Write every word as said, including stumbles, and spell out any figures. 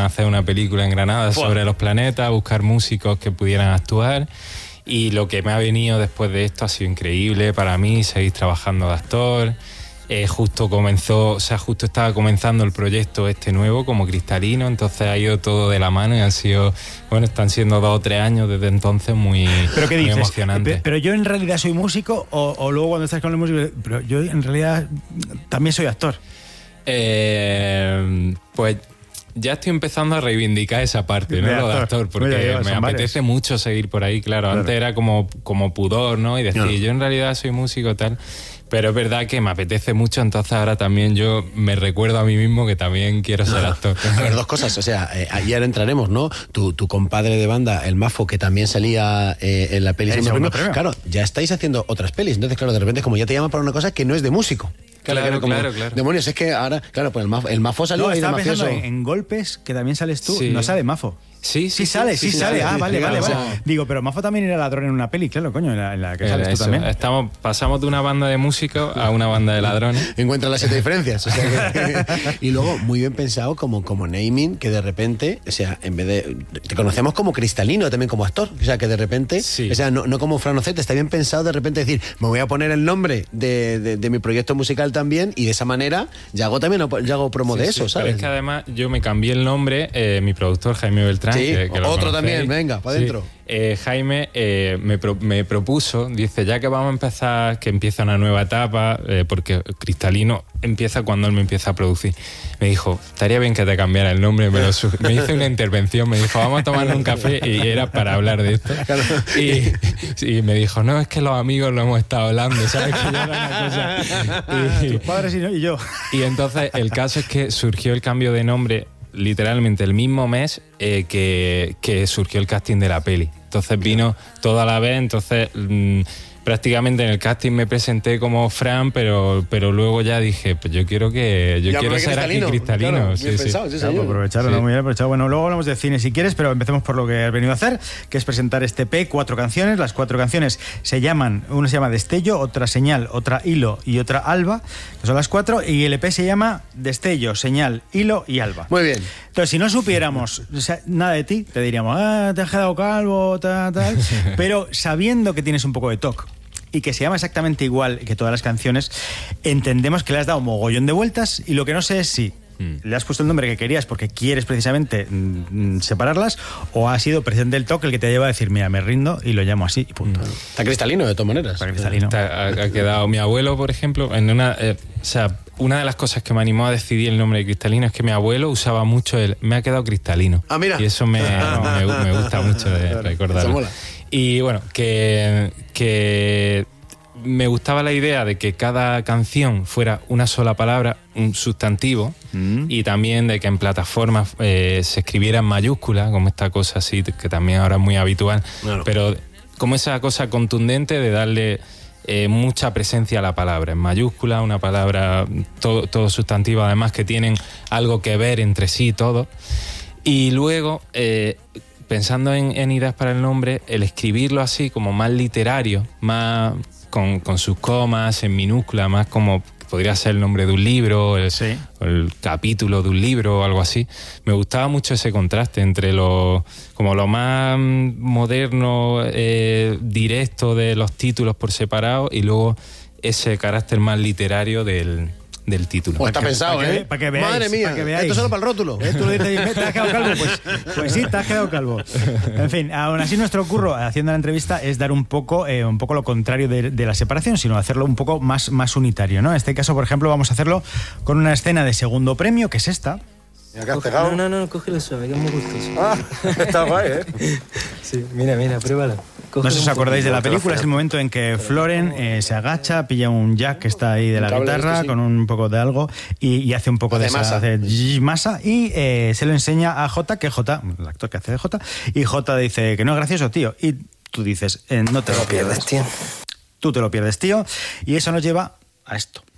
a hacer una película en Granada Fua. sobre los planetas, buscar músicos que pudieran actuar. Y lo que me ha venido después de esto ha sido increíble para mí, seguir trabajando de actor. Eh, justo comenzó, o sea, justo estaba comenzando el proyecto este nuevo como Cristalino, entonces ha ido todo de la mano y han sido, bueno, están siendo dos o tres años desde entonces muy, ¿Pero qué muy dices? emocionantes. Pero yo en realidad soy músico o, o luego cuando estás con el músico, pero yo en realidad también soy actor. Eh, pues ya estoy empezando a reivindicar esa parte, ¿no? Lo de actor, porque Oye, me apetece varios. mucho seguir por ahí, claro. claro. Antes era como, como pudor, ¿no? Y decir, no. yo en realidad soy músico tal. Pero es verdad que me apetece mucho, entonces ahora también yo me recuerdo a mí mismo que también quiero ser actor. A ver, dos cosas, o sea, eh, ayer entraremos, ¿no? Tu, tu compadre de banda, el Mafo, que también salía eh, en la peli. Segundo premio. Claro, ya estáis haciendo otras pelis, entonces claro, de repente como ya te llaman para una cosa que no es de músico. Claro, claro, como, claro, claro. Demonios, es que ahora, claro, pues el Mafo, el Mafo salió no, ahí de estaba mafioso. pensando en, en Golpes, que también sales tú, sí. no sale Mafo. Sí, sí, sí sale, sí, sí sale. Sí, ah, sí, vale, sí, vale, claro, vale. o sea, Digo, pero Mafo también era ladrón en una peli, claro, coño, en la, en la que sales eso, tú también. Estamos, pasamos de una banda de músicos a una banda de ladrones. Encuentran las siete diferencias. O sea que, y luego, muy bien pensado como, como naming, que de repente, o sea, en vez de... Te conocemos como Cristalino, también como actor. O sea, que de repente, sí. o sea, no, no como Franocete, está bien pensado de repente decir, me voy a poner el nombre de, de, de mi proyecto musical también y de esa manera ya hago también ya hago promo sí, de eso, sí, ¿sabes? Pero es que además yo me cambié el nombre, eh, mi productor Jaime Beltrán. Sí, que, que otro también, venga, para adentro. Sí. Eh, Jaime eh, me, pro, me propuso, dice, ya que vamos a empezar, que empieza una nueva etapa, eh, porque Cristalino empieza cuando él me empieza a producir. Me dijo, estaría bien que te cambiara el nombre. Me, lo me hizo una intervención, me dijo, vamos a tomar un café, y era para hablar de esto. Claro. Y, y me dijo, no, es que los amigos lo hemos estado hablando, ¿sabes? Que ya era una cosa. Y, tus padres y yo. Y entonces el caso es que surgió el cambio de nombre literalmente el mismo mes eh, que, que surgió el casting de la peli. Entonces vino toda la vez, entonces mmm, prácticamente en el casting me presenté como Fran, pero, pero luego ya dije, pues yo quiero que yo ya, quiero ser Cristalino, aquí Cristalino. Claro, sí, bien sí. pensado, sí, claro, aprovecharlo, sí. ¿no? Muy bien aprovechado. Bueno, luego hablamos de cine si quieres, pero empecemos por lo que has venido a hacer, que es presentar este E P, cuatro canciones. Las cuatro canciones se llaman, una se llama Destello, otra Señal, otra Hilo y otra Alba, que son las cuatro, y el E P se llama Destello, Señal, Hilo y Alba. Muy bien. Entonces, si no supiéramos o sea, nada de ti, te diríamos, ah, te has quedado calvo, tal, tal, pero sabiendo que tienes un poco de toque y que se llama exactamente igual que todas las canciones, entendemos que le has dado mogollón de vueltas, y lo que no sé es si mm. le has puesto el nombre que querías porque quieres precisamente mm, separarlas, o ha sido precisamente el toque el que te lleva a decir, mira, me rindo y lo llamo así y punto. Mm. Está Cristalino, de todas maneras. Está Cristalino. Está, ha, ha quedado mi abuelo, por ejemplo, en una... Eh, o sea, una de las cosas que me animó a decidir el nombre de Cristalino es que mi abuelo usaba mucho el me ha quedado cristalino. Ah, mira. Y eso me, no, me, me gusta mucho de claro, recordarlo. Y bueno, que, que me gustaba la idea de que cada canción fuera una sola palabra, un sustantivo, mm. y también de que en plataformas eh, se escribiera en mayúsculas, como esta cosa así, que también ahora es muy habitual, claro. Pero como esa cosa contundente de darle eh, mucha presencia a la palabra, en mayúscula, una palabra, todo, todo sustantivo, además que tienen algo que ver entre sí, todo. Y luego... Eh, pensando en, en ideas para el nombre, el escribirlo así como más literario, más con, con sus comas, en minúscula, más como podría ser el nombre de un libro, el, sí. el capítulo de un libro o algo así. Me gustaba mucho ese contraste entre lo, como lo más moderno, eh, directo de los títulos por separado, y luego ese carácter más literario del... del título. Pues está que, pensado, para ¿eh? Que, para que veáis, Madre mía, para que veáis. Esto solo para el rótulo. ¿Eh? Tú le dices, ¿te has quedado calvo? Pues, pues sí, te has quedado calvo. En fin, aún así nuestro curro haciendo la entrevista es dar un poco, eh, un poco lo contrario de, de la separación, sino hacerlo un poco más, más unitario, ¿no? En este caso, por ejemplo, vamos a hacerlo con una escena de segundo premio, que es esta. Mira que has pegado. No, no, no, cógelo suave, que es muy gustoso. Ah, está guay, ¿eh? Sí, mira, mira, pruébalo. No sé si os acordáis de la película, es el momento en que Floren eh, se agacha, pilla un jack que está ahí de la guitarra, sí, con un poco de algo, y, y hace un poco de, de masa, esa, hace masa, y eh, se lo enseña a Jota, que Jota, el actor que hace de Jota, y Jota dice que no es gracioso, tío, y tú dices, eh, no te, te lo pierdes, tío. Tú te lo pierdes, tío, y eso nos lleva a esto.